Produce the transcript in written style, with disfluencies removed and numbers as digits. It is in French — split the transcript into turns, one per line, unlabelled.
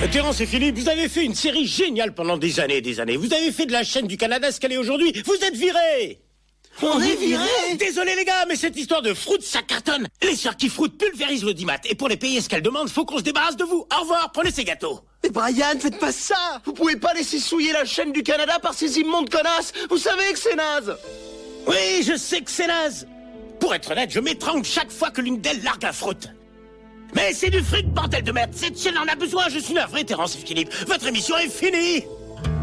Terrence et Philippe, vous avez fait une série géniale pendant des années et des années. Vous avez fait de la chaîne du Canada ce qu'elle est aujourd'hui. Vous êtes virés.
On est virés.
Désolé les gars, mais cette histoire de fruit, ça cartonne. Les sœurs qui fruit pulvérisent l'audimat. Et pour les payer ce qu'elles demandent, faut qu'on se débarrasse de vous. Au revoir, prenez ces gâteaux.
Mais Brian, faites pas ça. Vous pouvez pas laisser souiller la chaîne du Canada par ces immondes connasses. Vous savez que c'est naze.
Oui, je sais que c'est naze. Pour être honnête, je m'étrangle chaque fois que l'une d'elles largue un fruit. Mais c'est du fric, bordel de merde. Cette chaîne en a besoin. Je suis navré, Terrence et Philippe. Votre émission est finie.